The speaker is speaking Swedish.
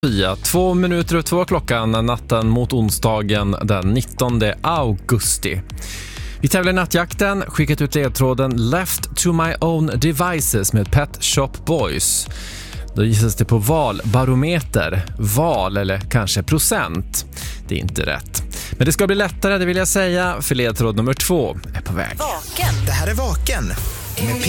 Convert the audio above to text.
2 minuter över 2 klockan natten mot onsdagen den 19 augusti. Vi tävlar i nattjakten, skickat ut ledtråden Left to my own devices med Pet Shop Boys. Då gissas det på valbarometer, val eller kanske procent. Det är inte rätt. Men det ska bli lättare, det vill jag säga, för ledtråd nummer 2 är på väg. Vaken. Det här är Vaken med